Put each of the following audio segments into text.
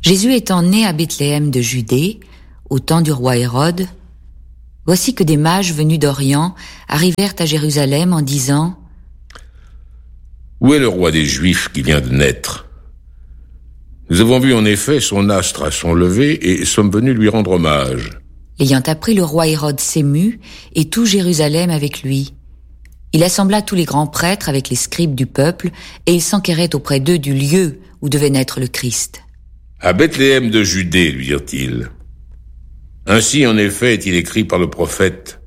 Jésus étant né à Bethléem de Judée, au temps du roi Hérode, voici que des mages venus d'Orient arrivèrent à Jérusalem en disant : Où est le roi des Juifs qui vient de naître ? Nous avons vu en effet son astre à son lever et sommes venus lui rendre hommage. L'ayant appris, le roi Hérode s'émut et tout Jérusalem avec lui. Il assembla tous les grands prêtres avec les scribes du peuple et il s'enquérait auprès d'eux du lieu où devait naître le Christ. À Bethléem de Judée, lui dirent-ils. Ainsi, en effet, est-il écrit par le prophète.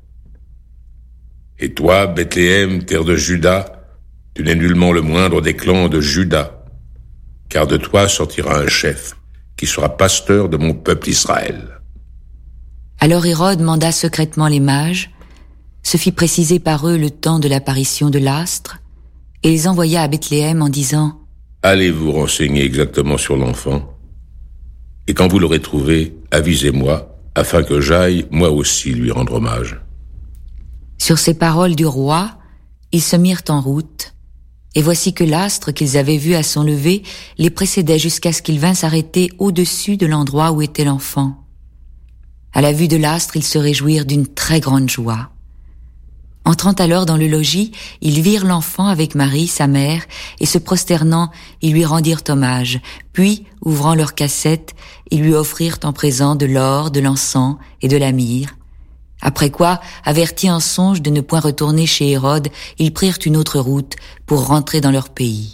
Et toi, Bethléem, terre de Juda, tu n'es nullement le moindre des clans de Juda, car de toi sortira un chef, qui sera pasteur de mon peuple Israël. Alors Hérode manda secrètement les mages, se fit préciser par eux le temps de l'apparition de l'astre, et les envoya à Bethléem en disant : Allez vous renseigner exactement sur l'enfant, et quand vous l'aurez trouvé, avisez-moi, afin que j'aille, moi aussi, lui rendre hommage. Sur ces paroles du roi, ils se mirent en route, et voici que l'astre qu'ils avaient vu à son lever les précédait jusqu'à ce qu'il vînt s'arrêter au-dessus de l'endroit où était l'enfant. À la vue de l'astre, ils se réjouirent d'une très grande joie. Entrant alors dans le logis, ils virent l'enfant avec Marie, sa mère, et se prosternant, ils lui rendirent hommage. Puis, ouvrant leur cassette, ils lui offrirent en présent de l'or, de l'encens et de la myrrhe. Après quoi, avertis en songe de ne point retourner chez Hérode, ils prirent une autre route pour rentrer dans leur pays.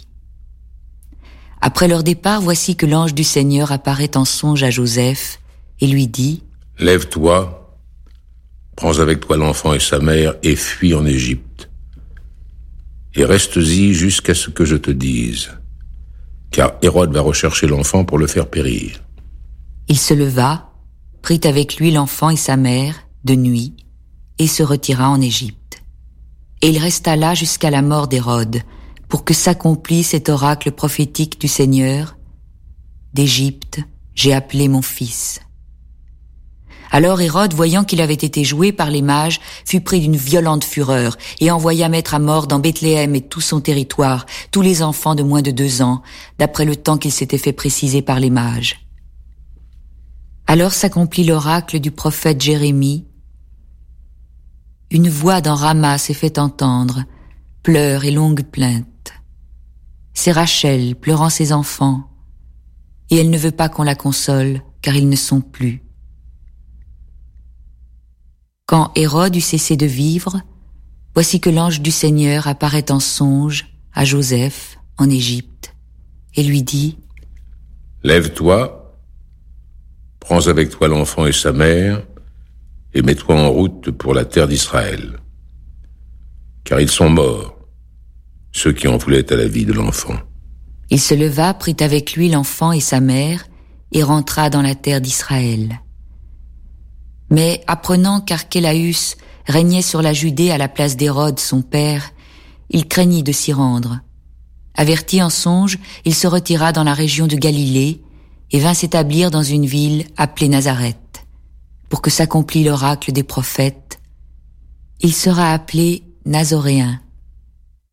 Après leur départ, voici que l'ange du Seigneur apparaît en songe à Joseph et lui dit : Lève-toi, prends avec toi l'enfant et sa mère et fuis en Égypte. Et reste-y jusqu'à ce que je te dise, car Hérode va rechercher l'enfant pour le faire périr. Il se leva, prit avec lui l'enfant et sa mère, de nuit, et se retira en Égypte. Et il resta là jusqu'à la mort d'Hérode, pour que s'accomplisse cet oracle prophétique du Seigneur : d'Égypte, j'ai appelé mon fils. Alors Hérode, voyant qu'il avait été joué par les mages, fut pris d'une violente fureur et envoya mettre à mort dans Bethléem et tout son territoire tous les enfants de moins de 2 ans, d'après le temps qu'il s'était fait préciser par les mages. Alors s'accomplit l'oracle du prophète Jérémie. Une voix dans Rama s'est fait entendre, pleurs et longues plaintes. C'est Rachel pleurant ses enfants, et elle ne veut pas qu'on la console, car ils ne sont plus. Quand Hérode eut cessé de vivre, voici que l'ange du Seigneur apparaît en songe à Joseph en Égypte et lui dit : Lève-toi, prends avec toi l'enfant et sa mère, et mets-toi en route pour la terre d'Israël. Car ils sont morts, ceux qui en voulaient à la vie de l'enfant. Il se leva, prit avec lui l'enfant et sa mère, et rentra dans la terre d'Israël. Mais apprenant qu'Archélaüs régnait sur la Judée à la place d'Hérode, son père, il craignit de s'y rendre. Averti en songe, il se retira dans la région de Galilée et vint s'établir dans une ville appelée Nazareth, pour que s'accomplît l'oracle des prophètes. Il sera appelé Nazoréen.